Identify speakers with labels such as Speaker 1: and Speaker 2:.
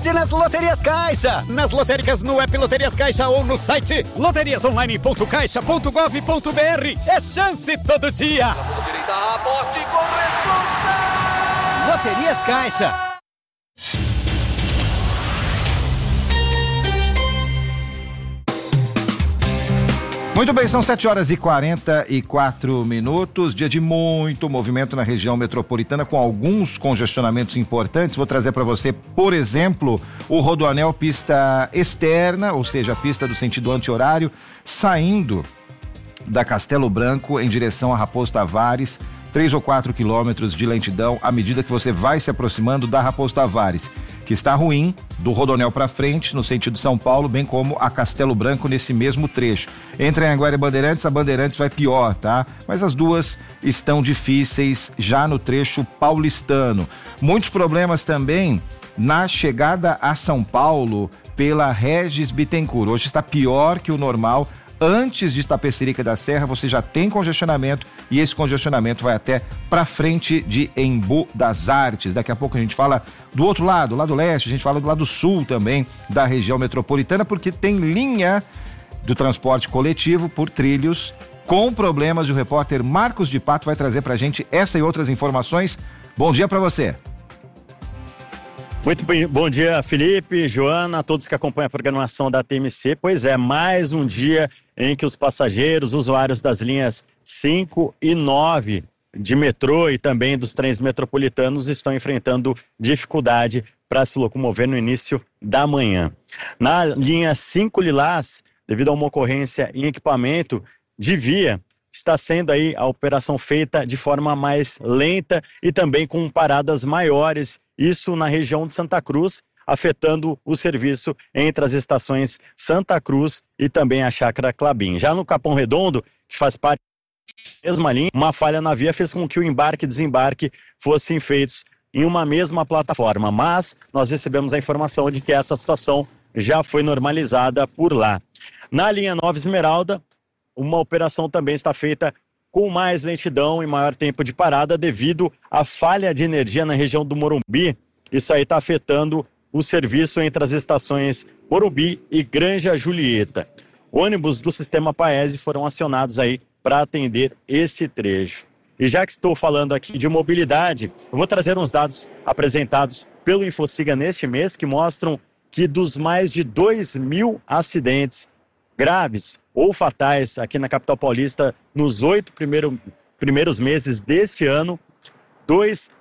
Speaker 1: sorte nas Loterias Caixa. Nas lotéricas, no app Loterias Caixa ou no site loteriasonline.caixa.gov.br. É chance todo dia.
Speaker 2: Aposte com responsa.
Speaker 1: Loterias Caixa.
Speaker 3: Muito bem, são 7h44, dia de muito movimento na região metropolitana, com alguns congestionamentos importantes. Vou trazer para você, por exemplo, o Rodoanel pista externa, ou seja, a pista do sentido anti-horário, saindo da Castelo Branco em direção a Raposo Tavares, 3 ou 4 quilômetros de lentidão à medida que você vai se aproximando da Raposo Tavares, que está ruim do Rodoanel para frente, no sentido São Paulo, bem como a Castelo Branco nesse mesmo trecho. Entre Anhanguera e Bandeirantes, a Bandeirantes vai pior, tá? Mas as duas estão difíceis já no trecho paulistano. Muitos problemas também na chegada a São Paulo pela Regis Bittencourt. Hoje está pior que o normal. Antes de Itapecerica da Serra, você já tem congestionamento e esse congestionamento vai até para frente de Embu das Artes. Daqui a pouco a gente fala do outro lado, lado leste, a gente fala do lado sul também da região metropolitana, porque tem linha do transporte coletivo por trilhos com problemas e o repórter Marcos de Pato vai trazer pra gente essa e outras informações. Bom dia para você.
Speaker 4: Muito bem, bom dia, Felipe, Joana, todos que acompanham a programação da TMC. Pois é, mais um dia em que os passageiros, usuários das linhas 5 e 9 de metrô e também dos trens metropolitanos estão enfrentando dificuldade para se locomover no início da manhã. Na linha 5 Lilás, devido a uma ocorrência em equipamento de via, está sendo aí a operação feita de forma mais lenta e também com paradas maiores, isso na região de Santa Cruz, afetando o serviço entre as estações Santa Cruz e também a Chácara Clabin. Já no Capão Redondo, que faz parte da mesma linha, uma falha na via fez com que o embarque e desembarque fossem feitos em uma mesma plataforma, mas nós recebemos a informação de que essa situação já foi normalizada por lá. Na linha 9 Esmeralda, uma operação também está feita com mais lentidão e maior tempo de parada devido à falha de energia na região do Morumbi. Isso aí está afetando o serviço entre as estações Morumbi e Granja Julieta. Ônibus do sistema Paese foram acionados aí para atender esse trecho. E já que estou falando aqui de mobilidade, eu vou trazer uns dados apresentados pelo Infociga neste mês que mostram que dos mais de 2.000 acidentes graves ou fatais aqui na capital paulista nos 8 primeiros meses deste ano,